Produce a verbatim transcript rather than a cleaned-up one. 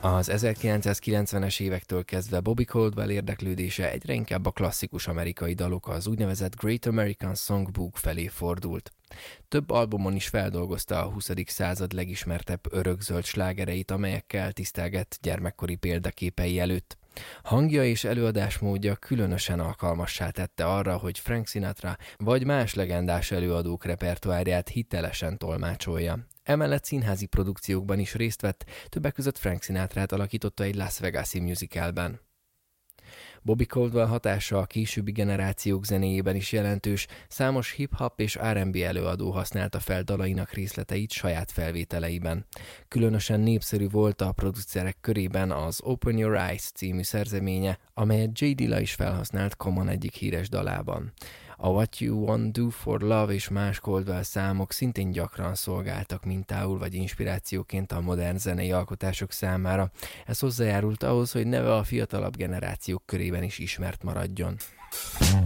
Az ezerkilencszázkilencvenes évektől kezdve Bobby Caldwell érdeklődése egyre inkább a klasszikus amerikai dalok, az úgynevezett Great American Songbook felé fordult. Több albumon is feldolgozta a huszadik század legismertebb örökzöld slágereit, amelyekkel tisztelgett gyermekkori példaképei előtt. Hangja és előadásmódja különösen alkalmassá tette arra, hogy Frank Sinatra vagy más legendás előadók repertoárját hitelesen tolmácsolja. Emellett színházi produkciókban is részt vett, többek között Frank Sinatrát alakította egy Las Vegas-i musicalben. Bobby Caldwell hatása a későbbi generációk zenéjében is jelentős, számos hip-hop és er and bé előadó használta fel dalainak részleteit saját felvételeiben. Különösen népszerű volt a producerek körében az Open Your Eyes című szerzeménye, amelyet J. Dilla is felhasznált Common egyik híres dalában. A What You Want Do For Love és más Caldwell számok szintén gyakran szolgáltak mintául vagy inspirációként a modern zenei alkotások számára. Ez hozzájárult ahhoz, hogy neve a fiatalabb generációk körében is ismert maradjon.